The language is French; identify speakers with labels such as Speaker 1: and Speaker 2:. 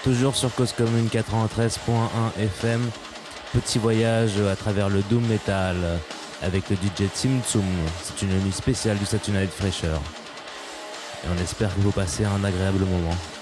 Speaker 1: Toujours sur Cause Commune 93.1 FM. Petit voyage à travers le doom metal avec le DJ Tim Tsum. C'est une nuit spéciale du Saturday Night Fresher. Et on espère que vous passez un agréable moment.